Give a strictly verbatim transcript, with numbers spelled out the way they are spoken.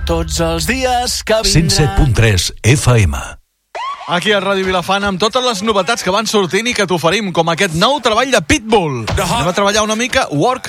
tots els dies que vindran. cent set punt tres F M. Aquí a Ràdio Vilafant amb totes les novetats que van sortint i que t'oferim, com aquest nou treball de Pitbull. Anem a treballar una mica Work